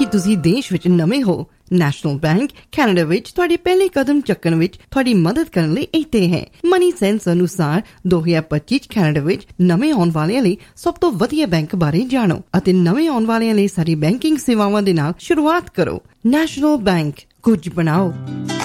ਤੁਸੀਂ ਦੇਸ਼ ਵਿੱਚ ਨਵੇਂ ਹੋ, ਨੈਸ਼ਨਲ ਬੈਂਕ ਕੈਨੇਡਾ ਵਿੱਚ ਤੁਹਾਡੇ ਪਹਿਲੇ ਕਦਮ ਚੱਕਣ ਵਿੱਚ ਤੁਹਾਡੀ ਮਦਦ ਕਰਨ ਲਈ ਇੱਥੇ ਹੈ। ਮਨੀ ਸੈਂਸ ਅਨੁਸਾਰ 2025 ਕੈਨੇਡਾ ਵਿੱਚ ਨਵੇਂ ਆਉਣ ਵਾਲਿਆਂ ਲਈ ਸਭ ਤੋਂ ਵਧੀਆ ਬੈਂਕ ਬਾਰੇ ਜਾਣੋ ਅਤੇ ਨਵੇਂ ਆਉਣ ਵਾਲਿਆਂ ਲਈ ਸਾਡੀ ਬੈਂਕਿੰਗ ਸੇਵਾਵਾਂ ਦੇ ਨਾਲ ਸ਼ੁਰੂਆਤ ਕਰੋ। ਨੈਸ਼ਨਲ ਬੈਂਕ, ਕੁਝ ਬਣਾਓ।